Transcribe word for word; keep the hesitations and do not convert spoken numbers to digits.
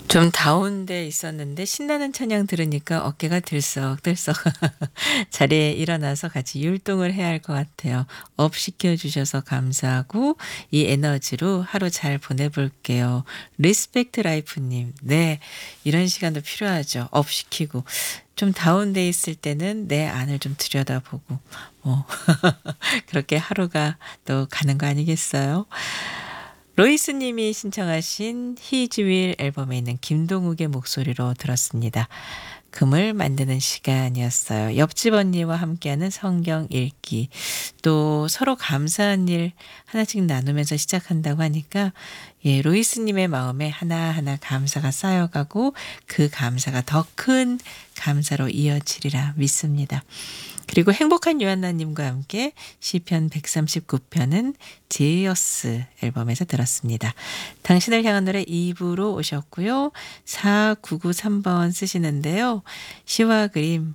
좀 다운돼 있었는데 신나는 찬양 들으니까 어깨가 들썩들썩 자리에 일어나서 같이 율동을 해야 할 것 같아요. 업 시켜 주셔서 감사하고 이 에너지로 하루 잘 보내 볼게요. 리스펙트 라이프 님. 네. 이런 시간도 필요하죠. 업 시키고. 좀 다운돼 있을 때는 내 안을 좀 들여다보고 뭐 그렇게 하루가 또 가는 거 아니겠어요? 로이스 님이 신청하신 히즈윌 앨범에 있는 김동욱의 목소리로 들었습니다. 금을 만드는 시간이었어요. 옆집 언니와 함께하는 성경 읽기. 또 서로 감사한 일 하나씩 나누면서 시작한다고 하니까 예, 로이스 님의 마음에 하나하나 감사가 쌓여가고 그 감사가 더 큰 감사로 이어지리라 믿습니다. 그리고 행복한 요한나님과 함께 시편 백삼십구 편은 제이어스 앨범에서 들었습니다. 당신을 향한 노래 이 부로 오셨고요. 사구구삼 번 쓰시는데요. 시와 그림